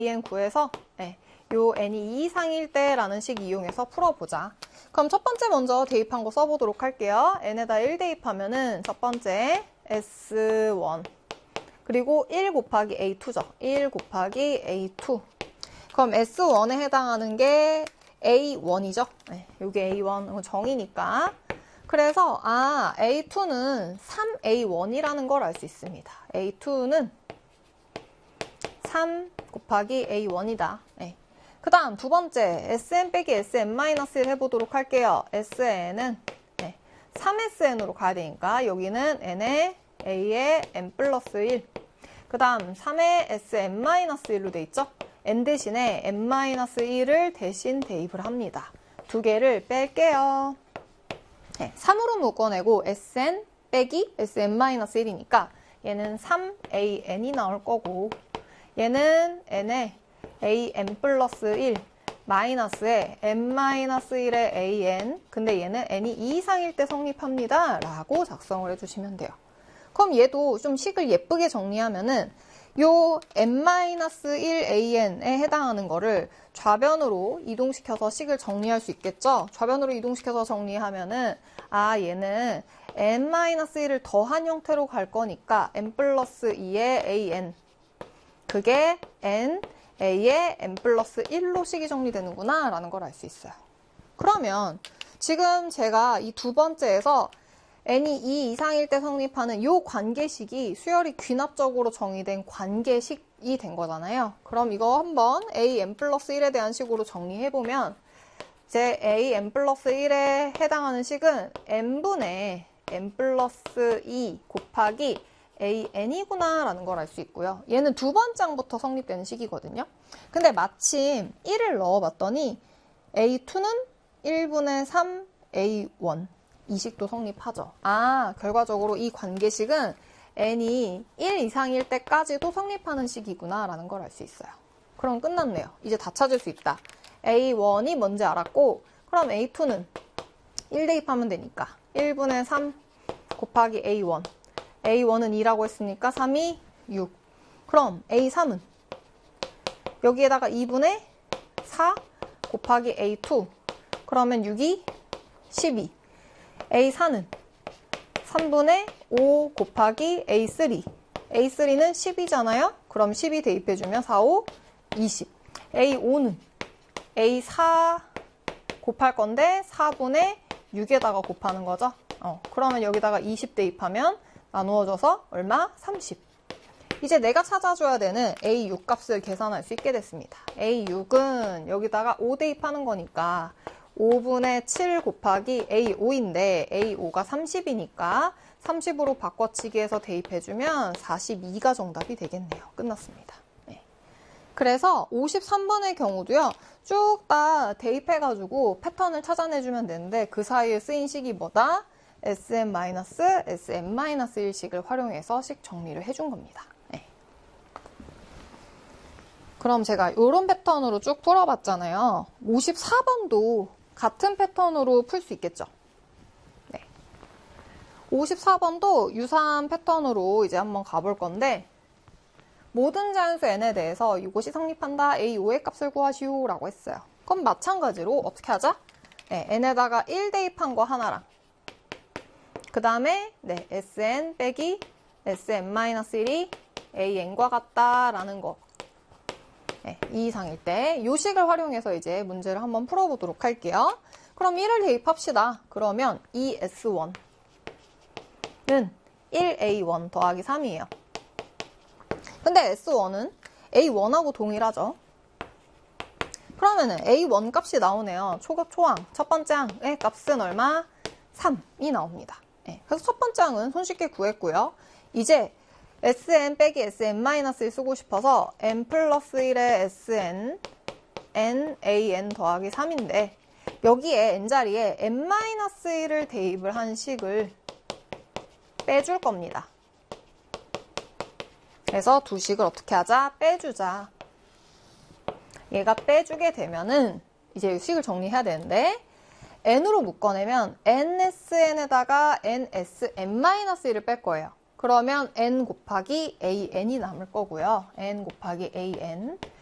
n 구해서 요 n이 2 이상일 때라는 식 이용해서 풀어보자. 그럼 첫 번째 먼저 대입한 거 써보도록 할게요. n에다 1 대입하면은 첫 번째 S1 그리고 1 곱하기 A2죠. 1 곱하기 A2. 그럼 S1에 해당하는 게 A1이죠. 요게 A1 정이니까. 그래서 A2는 3A1이라는 걸 알 수 있습니다. A2는 3 곱하기 A1이다. 그 다음 두 번째 Sn 빼기 Sn-1을 해보도록 할게요. Sn은 3Sn으로 가야 되니까 여기는 n에 A에 n 플러스 1. 그 다음 3에 Sn-1로 돼 있죠. n 대신에 n-1을 대신 대입을 합니다. 두 개를 뺄게요. 3으로 묶어내고 Sn 빼기 Sn-1이니까 얘는 3AN이 나올 거고 얘는 n에 AN 플러스 1 마이너스에 n-1의 AN 근데 얘는 n이 2 이상일 때 성립합니다 라고 작성을 해주시면 돼요. 그럼 얘도 좀 식을 예쁘게 정리하면은 요 n-1AN에 해당하는 거를 좌변으로 이동시켜서 식을 정리할 수 있겠죠? 좌변으로 이동시켜서 정리하면은 얘는 n-1을 더한 형태로 갈 거니까 n 플러스 2의 AN 그게 n A의 n 플러스 1로 식이 정리되는구나 라는 걸 알 수 있어요. 그러면 지금 제가 이 두 번째에서 n이 2 이상일 때 성립하는 이 관계식이 수열이 귀납적으로 정의된 관계식이 된 거잖아요. 그럼 이거 한번 a n 플러스 1에 대한 식으로 정리해보면 제 a n 플러스 1에 해당하는 식은 n분의 n 플러스 2 곱하기 AN이구나 라는 걸 알 수 있고요. 얘는 두 번장부터 성립되는 식이거든요. 근데 마침 1을 넣어봤더니 A2는 1분의 3 A1 이 식도 성립하죠. 결과적으로 이 관계식은 n이 1 이상일 때까지도 성립하는 식이구나 라는 걸 알 수 있어요. 그럼 끝났네요. 이제 다 찾을 수 있다. A1이 뭔지 알았고 그럼 A2는 1 대입하면 되니까 1분의 3 곱하기 A1 A1은 2라고 했으니까 3이 6. 그럼 A3은 여기에다가 2분의 4 곱하기 A2. 그러면 6이 12. A4는 3분의 5 곱하기 A3. A3는 10이잖아요. 그럼 12 대입해주면 4, 5, 20. A5는 A4 곱할 건데 4분의 6에다가 곱하는 거죠. 그러면 여기다가 20 대입하면 나누어져서 얼마? 30. 이제 내가 찾아줘야 되는 A6 값을 계산할 수 있게 됐습니다. A6은 여기다가 5 대입하는 거니까 5분의 7 곱하기 A5인데 A5가 30이니까 30으로 바꿔치기해서 대입해주면 42가 정답이 되겠네요. 끝났습니다. 그래서 53번의 경우도요. 쭉 다 대입해가지고 패턴을 찾아내주면 되는데 그 사이에 쓰인 식이 뭐다? Sn-Sn-1식을 활용해서 식 정리를 해준 겁니다. 그럼 제가 이런 패턴으로 쭉 풀어봤잖아요. 54번도 같은 패턴으로 풀 수 있겠죠? 54번도 유사한 패턴으로 이제 한번 가볼 건데 모든 자연수 n에 대해서 이것이 성립한다. A5의 값을 구하시오 라고 했어요. 그럼 마찬가지로 어떻게 하자? n에다가 1 대입한 거 하나랑 그 다음에 Sn 빼기 Sn-1이 AN과 같다라는 거 2 이상일 때 이 식을 활용해서 이제 문제를 한번 풀어보도록 할게요. 그럼 1을 대입합시다. 그러면 2S1은 1A1 더하기 3이에요. 근데 S1은 A1하고 동일하죠. 그러면은 A1 값이 나오네요. 초항 첫 번째 항의 값은 얼마? 3이 나옵니다. 그래서 첫 번째 항은 손쉽게 구했고요. 이제 Sn 빼기 Sn-1을 쓰고 싶어서 n 플러스 1의 Sn, NAN 더하기 3인데 여기에 n자리에 n-1을 대입을 한 식을 빼줄 겁니다. 그래서 두 식을 어떻게 하자? 빼주자. 얘가 빼주게 되면은 이제 식을 정리해야 되는데 n으로 묶어내면 nsn에다가 nsn-1을 뺄 거예요. 그러면 n 곱하기 an이 남을 거고요. n 곱하기 an